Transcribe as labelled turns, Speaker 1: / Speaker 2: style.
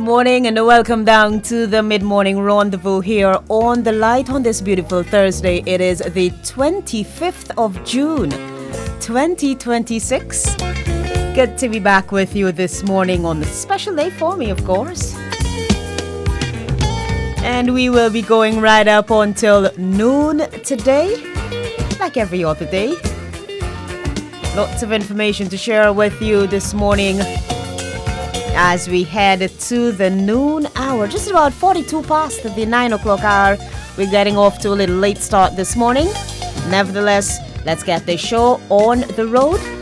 Speaker 1: morning and welcome down to the mid-morning rendezvous here on The Light on this beautiful Thursday. It is the 25th of June, 2026. Good to be back with you this morning on the special day for me, of course. And we will be going right up until noon today, like every other day. Lots of information to share with you this morning as we head to the noon hour. Just about 42 past the 9 o'clock hour. We're getting off to a little late start this morning. Nevertheless, let's get the show on the road.